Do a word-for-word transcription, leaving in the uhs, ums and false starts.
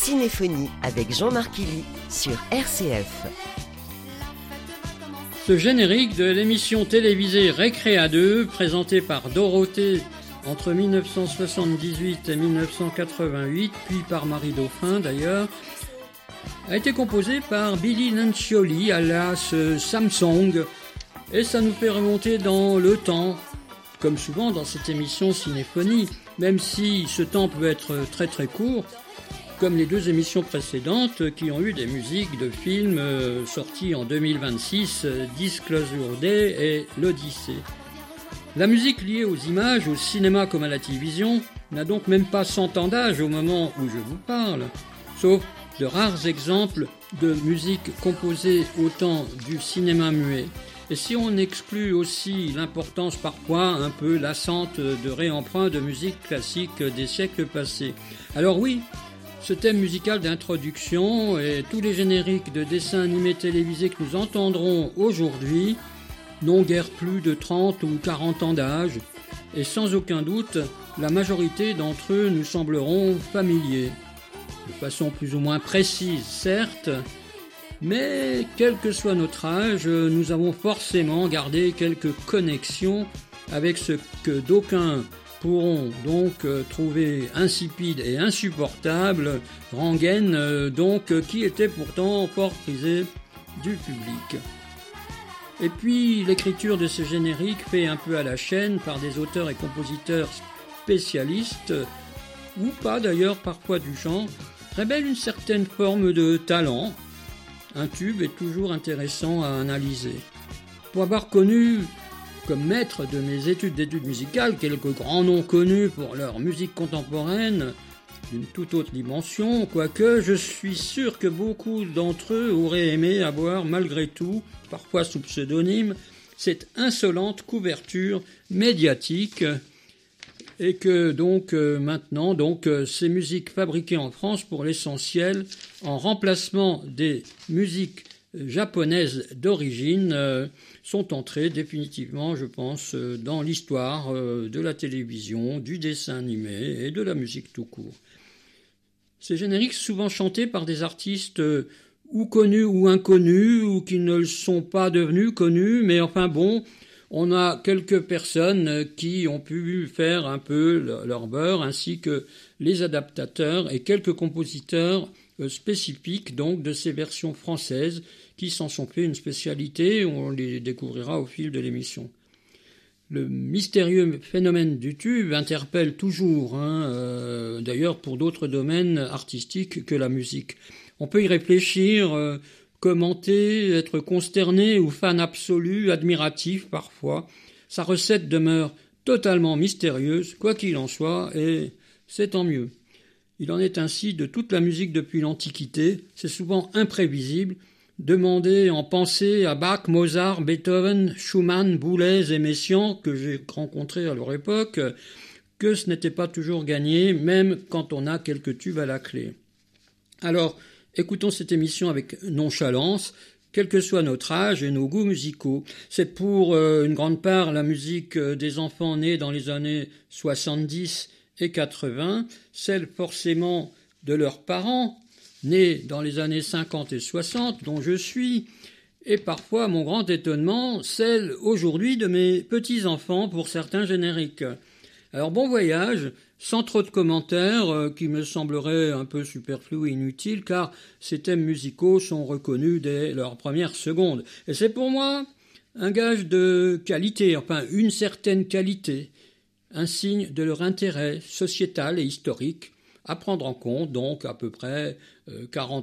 Cinéphonie avec Jean-Marc Illy sur R C F. Ce générique de l'émission télévisée Récréa deux, présentée par Dorothée entre dix-neuf cent soixante-dix-huit et dix-neuf cent quatre-vingt-huit, puis par Marie Dauphin d'ailleurs, a été composé par Billy Lancioli alias Samsung, et ça nous fait remonter dans le temps, comme souvent dans cette émission Cinéphonie, même si ce temps peut être très très court, comme les deux émissions précédentes qui ont eu des musiques de films euh, sortis en deux mille vingt-six, euh, Disclosure Day et l'Odyssée. La musique liée aux images, au cinéma comme à la télévision, n'a donc même pas cent ans d'âge au moment où je vous parle, sauf de rares exemples de musique composée au temps du cinéma muet. Et si on exclut aussi l'importance parfois un peu lassante de réemprunts de musique classique des siècles passés. Alors oui, ce thème musical d'introduction et tous les génériques de dessins animés télévisés que nous entendrons aujourd'hui n'ont guère plus de trente ou quarante ans d'âge, et sans aucun doute, la majorité d'entre eux nous sembleront familiers. De façon plus ou moins précise, certes, mais quel que soit notre âge, nous avons forcément gardé quelques connexions avec ce que d'aucuns pourront donc euh, trouver insipide et insupportable, rengaine euh, donc euh, qui était pourtant fort prisé du public. Et puis l'écriture de ce générique fait un peu à la chaîne par des auteurs et compositeurs spécialistes, ou pas d'ailleurs parfois du genre, révèle une certaine forme de talent. Un tube est toujours intéressant à analyser. Pour avoir connu comme maître de mes études d'études musicales quelques grands noms connus pour leur musique contemporaine d'une toute autre dimension, quoique je suis sûr que beaucoup d'entre eux auraient aimé avoir malgré tout, parfois sous pseudonyme, cette insolente couverture médiatique, et que donc euh, maintenant donc euh, ces musiques fabriquées en France pour l'essentiel en remplacement des musiques japonaises d'origine euh, sont entrées définitivement, je pense, euh, dans l'histoire euh, de la télévision, du dessin animé et de la musique tout court. Ces génériques souvent chantés par des artistes euh, ou connus ou inconnus, ou qui ne le sont pas devenus connus, mais enfin bon, on a quelques personnes qui ont pu faire un peu leur beurre, ainsi que les adaptateurs et quelques compositeurs spécifiques donc de ces versions françaises qui s'en sont fait une spécialité. On les découvrira au fil de l'émission. Le mystérieux phénomène du tube interpelle toujours, hein, euh, d'ailleurs pour d'autres domaines artistiques que la musique. On peut y réfléchir, euh, commenter, être consterné ou fan absolu, admiratif parfois. Sa recette demeure totalement mystérieuse, quoi qu'il en soit, et c'est tant mieux. Il en est ainsi de toute la musique depuis l'Antiquité, c'est souvent imprévisible. Demandez en pensée à Bach, Mozart, Beethoven, Schumann, Boulez et Messiaen, que j'ai rencontrés à leur époque, que ce n'était pas toujours gagné, même quand on a quelques tubes à la clé. Alors, écoutons cette émission avec nonchalance, quel que soit notre âge et nos goûts musicaux. C'est pour euh, une grande part la musique euh, des enfants nés dans les années soixante-dix et quatre-vingts, celle forcément de leurs parents, nés dans les années cinquante et soixante, dont je suis, et parfois, mon grand étonnement, celle aujourd'hui de mes petits-enfants pour certains génériques. Alors bon voyage, sans trop de commentaires euh, qui me sembleraient un peu superflus et inutiles, car ces thèmes musicaux sont reconnus dès leur première seconde. Et c'est pour moi un gage de qualité, enfin une certaine qualité, un signe de leur intérêt sociétal et historique, à prendre en compte, donc à peu près euh, quarante